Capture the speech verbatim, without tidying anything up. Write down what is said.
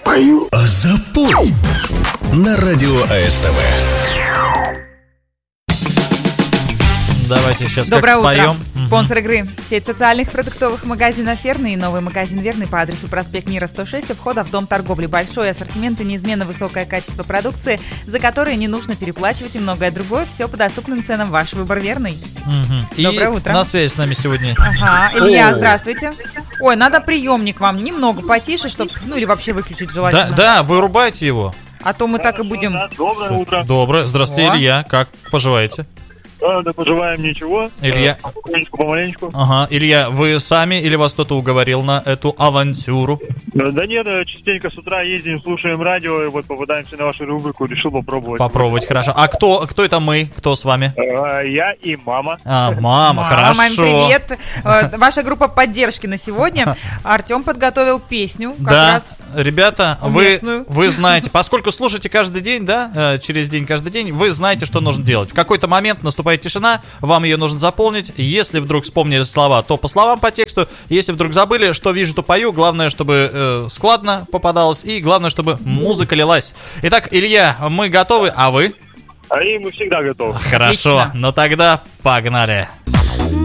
спою. А запой на радио АСТВ. Давайте сейчас Доброе как утро. споем. Спонсор игры – сеть социальных продуктовых магазинов «Ферный» и новый магазин «Верный» по адресу проспект Мира, сто шесть, у входа в Дом торговли. Большой ассортимент и неизменно высокое качество продукции, за которые не нужно переплачивать, и многое другое. Все по доступным ценам. Ваш выбор «Верный». Угу. Доброе И утро. на связи с нами сегодня. Ага, Илья, О. здравствуйте. Ой, надо приемник вам немного потише, чтобы, ну или вообще выключить Да, желательно. да, вырубайте его. А то мы так и будем... Да, доброе утро. Доброе. Здравствуйте, О. Илья. Как поживаете? Да, да, пожелаем ничего. Илья. Э, Помаленечку, помаленечку. Ага. Илья, вы сами или вас кто-то уговорил на эту авантюру? Э, Да нет, э, частенько с утра ездим, слушаем радио, и вот попадаемся на вашу рубрику, решил попробовать. Попробовать, хорошо. А кто, кто это мы? Кто с вами? Э, Я и мама. А, мама, хорошо. Мам, привет. Э, Ваша группа поддержки на сегодня. Артем подготовил песню. Как Да, раз ребята, вы, уместную. вы знаете, поскольку слушаете каждый день, да, э, через день, каждый день, вы знаете, что нужно делать. В какой-то момент наступает тишина, вам ее нужно заполнить. Если вдруг вспомнили слова, то по словам, по тексту. Если вдруг забыли, что вижу, то пою. Главное, чтобы э, складно попадалось, и главное, чтобы музыка лилась. Итак, Илья, мы готовы, а вы? А и мы всегда готовы. Хорошо, Отлично. ну тогда погнали.